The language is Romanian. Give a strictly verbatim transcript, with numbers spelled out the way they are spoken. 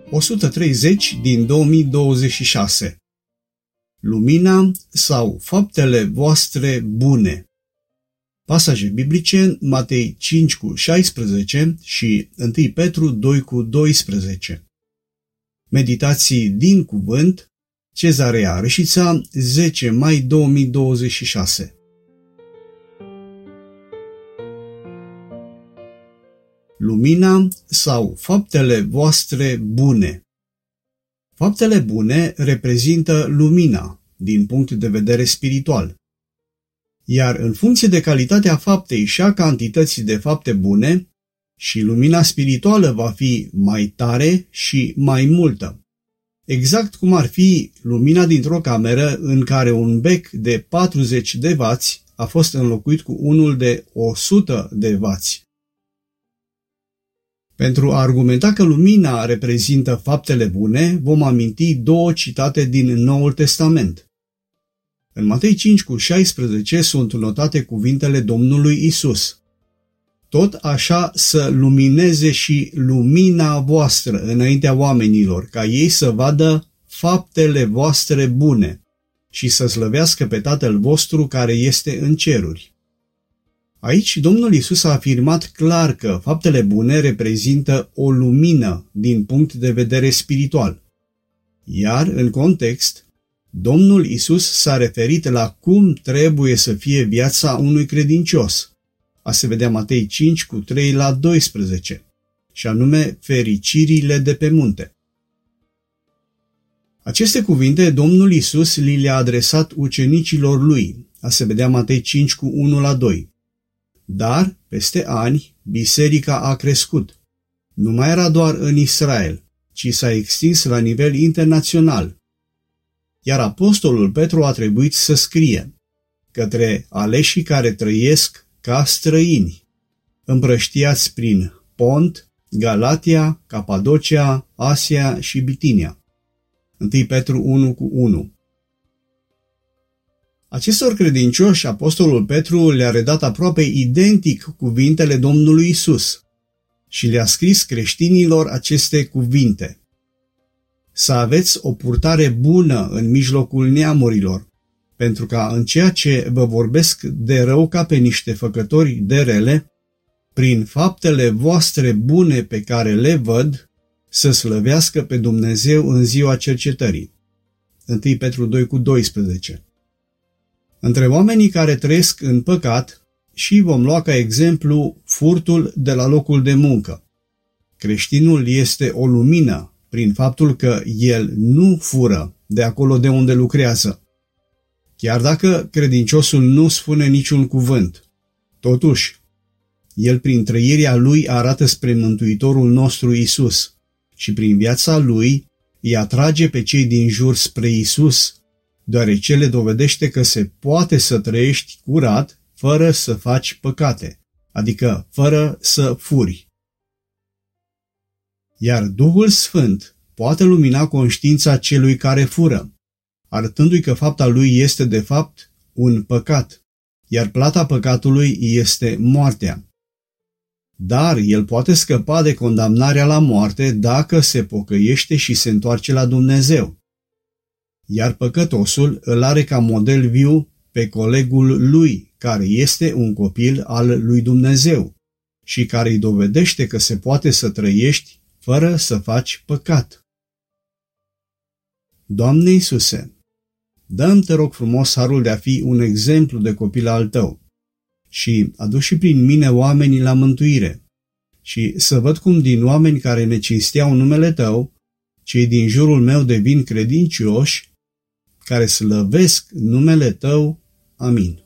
o sută treizeci din două mii douăzeci și șase. Lumina sau faptele voastre bune. Pasaje biblice, Matei cinci cu șaisprezece și unu Petru doi cu doisprezece. Meditații din cuvânt, Cezarea Râșița, zece mai două mii douăzeci și șase. Lumina sau faptele voastre bune. Faptele bune reprezintă lumina din punct de vedere spiritual. Iar în funcție de calitatea faptei și a cantității de fapte bune, și lumina spirituală va fi mai tare și mai multă. Exact cum ar fi lumina dintr-o cameră în care un bec de patruzeci de vați a fost înlocuit cu unul de o sută de vați. Pentru a argumenta că lumina reprezintă faptele bune, vom aminti două citate din Noul Testament. În Matei cinci cu șaisprezece sunt notate cuvintele Domnului Isus. Tot așa să lumineze și lumina voastră înaintea oamenilor, ca ei să vadă faptele voastre bune și să slăvească pe Tatăl vostru care este în ceruri. Aici Domnul Isus a afirmat clar că faptele bune reprezintă o lumină din punct de vedere spiritual. Iar, în context, Domnul Isus s-a referit la cum trebuie să fie viața unui credincios. A se vedea Matei cinci cu trei la doisprezece, și anume fericirile de pe munte. Aceste cuvinte Domnul Isus li le-a adresat ucenicilor lui. A se vedea Matei cinci cu unu la doi. Dar, peste ani, biserica a crescut. Nu mai era doar în Israel, ci s-a extins la nivel internațional. Iar apostolul Petru a trebuit să scrie către aleșii care trăiesc ca străini, împrăștiați prin Pont, Galatia, Capadocia, Asia și Bitinia. unu Petru unu cu unu. Acestor credincioși, apostolul Petru le-a redat aproape identic cuvintele Domnului Isus și le-a scris creștinilor aceste cuvinte. Să aveți o purtare bună în mijlocul neamurilor, pentru ca în ceea ce vă vorbesc de rău ca pe niște făcători de rele, prin faptele voastre bune pe care le văd, să slăvească pe Dumnezeu în ziua cercetării. unu Petru doi cu doisprezece. Între oamenii care trăiesc în păcat, și vom lua ca exemplu furtul de la locul de muncă. Creștinul este o lumină prin faptul că el nu fură de acolo de unde lucrează. Chiar dacă credinciosul nu spune niciun cuvânt, totuși, el prin trăirea lui arată spre Mântuitorul nostru Isus și prin viața lui îi atrage pe cei din jur spre Isus, deoarece le dovedește că se poate să trăiești curat fără să faci păcate, adică fără să furi. Iar Duhul Sfânt poate lumina conștiința celui care fură, arătându-i că fapta lui este de fapt un păcat, iar plata păcatului este moartea. Dar el poate scăpa de condamnarea la moarte dacă se pocăiește și se întoarce la Dumnezeu. Iar păcătosul îl are ca model viu pe colegul lui, care este un copil al lui Dumnezeu și care îi dovedește că se poate să trăiești fără să faci păcat. Doamne Iisuse, dă-mi, te rog frumos, harul de a fi un exemplu de copil al Tău și adu și prin mine oamenii la mântuire și să văd cum din oameni care ne cinsteau numele Tău, cei din jurul meu devin credincioși, care slăvesc numele Tău. Amin.